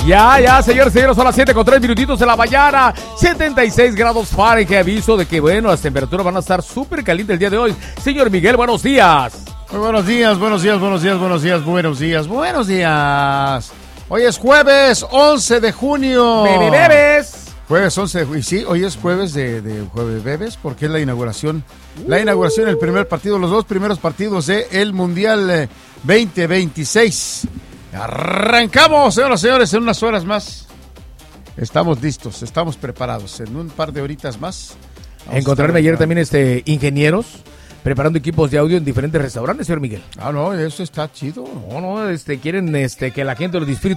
Ya, señores, son las 7:03 minutitos de la mañana, 76 grados Fahrenheit, aviso de que, bueno, las temperaturas van a estar súper calientes el día de hoy. Señor Miguel, buenos días. Muy buenos días. Hoy es jueves 11 de junio. ¡Baby bebes! Jueves 11 de junio. Y sí, hoy es jueves de Jueves Bebes, porque es la inauguración. La inauguración, el primer partido, los dos primeros partidos del Mundial 2026. Arrancamos, señoras y señores, en unas horas más. Estamos listos, estamos preparados. En un par de horitas más. Encontrarme ayer también ingenieros preparando equipos de audio en diferentes restaurantes, señor Miguel. No, eso está chido. No, quieren que la gente lo disfrute